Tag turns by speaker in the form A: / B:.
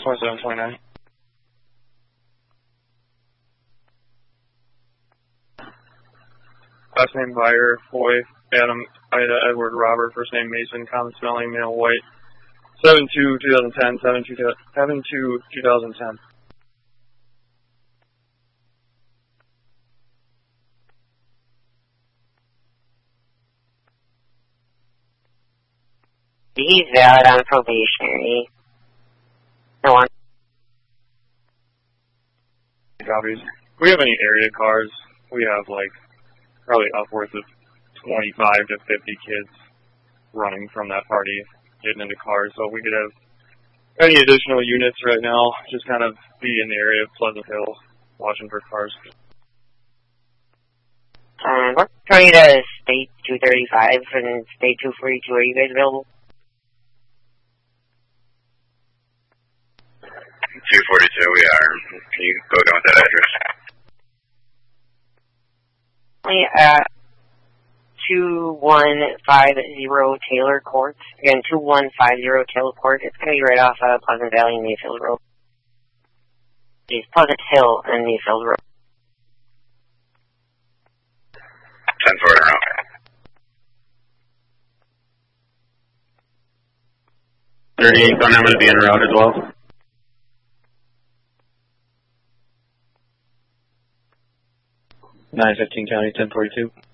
A: 2729. Last name Buyer, Foy, Adam, Ida, Edward, Robert, first name Mason, common spelling, male, white. 7-2-2010, 7-2-2010.
B: He's valid on probationary. No one.
A: Copies. If we have any area cars, we have like probably upwards of 25 to 50 kids running from that party, getting into cars. So if we could have any additional units right now, just kind of be in the area of Pleasant Hill, watching for cars.
B: What going to State 235 and State 242? Are you guys available?
C: 242, we are. Can you go down with that address?
B: 2150 Taylor Court. Again, 2150 Taylor Court. It's going to be right off Pleasant Valley and Mayfield Road. It's Pleasant Hill and Mayfield Road.
C: 10-4 in a row.
D: .38 on, I'm going to be en route as well.
A: Nine 15 County 1042.